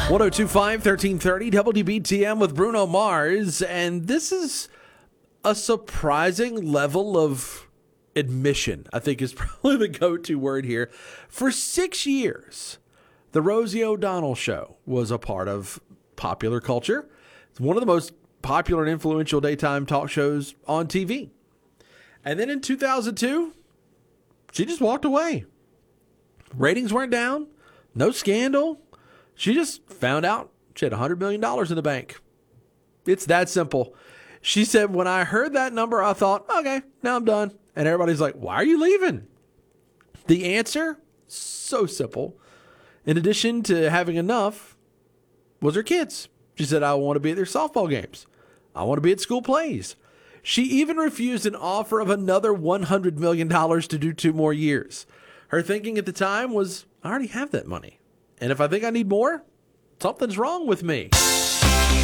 1025 1330 WBTM with Bruno Mars. And this is a surprising level of admission, I think is probably the go-to word here. For 6 years, the Rosie O'Donnell Show was a part of popular culture. It's one of the most popular and influential daytime talk shows on TV. And then in 2002, she just walked away. Ratings weren't down, no scandal. She just found out she had $100 million in the bank. It's that simple. She said, when I heard that number, I thought, okay, now I'm done. And everybody's like, why are you leaving? The answer, so simple. In addition to having enough, was her kids. She said, I want to be at their softball games. I want to be at school plays. She even refused an offer of another $100 million to do 2 more years. Her thinking at the time was, I already have that money. And if I think I need more, something's wrong with me.